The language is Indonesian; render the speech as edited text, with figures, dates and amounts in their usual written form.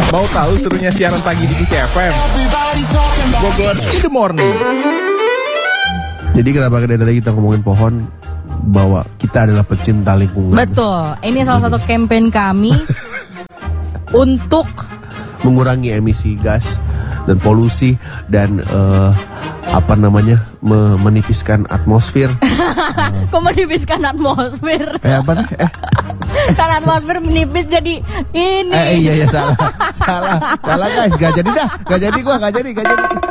Mau tahu serunya siaran pagi di Kiss FM? Bogor in the morning. Jadi kenapa dari tadi kita ngomongin pohon, bahwa kita adalah pecinta lingkungan. Betul. Ini salah satu campaign kami untuk mengurangi emisi gas dan polusi dan menipiskan atmosfer. kok menipiskan atmosfer? Apa nih? Kan atmosfer menipis jadi ini. Iya salah guys, gak jadi gua, gak jadi.